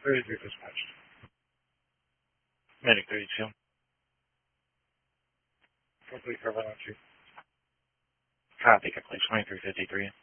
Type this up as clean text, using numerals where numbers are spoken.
33 dispatched. Medic 32. 434 112. Copy, complete 2353.